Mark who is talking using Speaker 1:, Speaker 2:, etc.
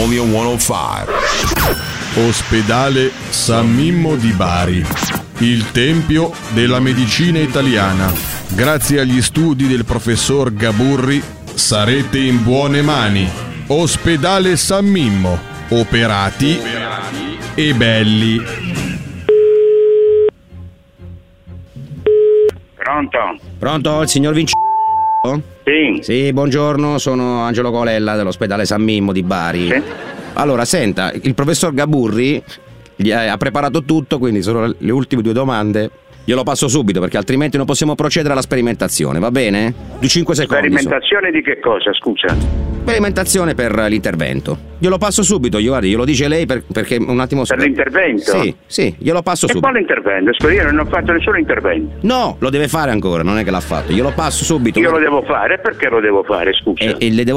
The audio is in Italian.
Speaker 1: Magnolia 105.
Speaker 2: Ospedale San Mimmo di Bari, il tempio della medicina italiana. Grazie agli studi del professor Gaburri sarete in buone mani. Ospedale San Mimmo, operati e belli.
Speaker 3: Pronto, il signor Vincenzo? Sì, buongiorno, sono Angelo Colella dell'ospedale San Mimmo di Bari.
Speaker 4: Sì.
Speaker 3: Allora, senta, il professor Gaburri ha preparato tutto, quindi sono le ultime 2 domande. Glielo passo subito perché altrimenti non possiamo procedere alla sperimentazione, va bene? Di 5 secondi.
Speaker 4: Sperimentazione di che cosa, scusa?
Speaker 3: Sperimentazione per l'intervento. Glielo passo subito, guardi, glielo dice lei perché un attimo...
Speaker 4: Per l'intervento?
Speaker 3: Sì, glielo passo subito.
Speaker 4: E quale intervento? Scusa, io non ho fatto nessun intervento.
Speaker 3: No, lo deve fare ancora, non è che l'ha fatto. Glielo passo subito.
Speaker 4: Io lo devo fare? Perché lo devo fare, scusa?
Speaker 3: E le devo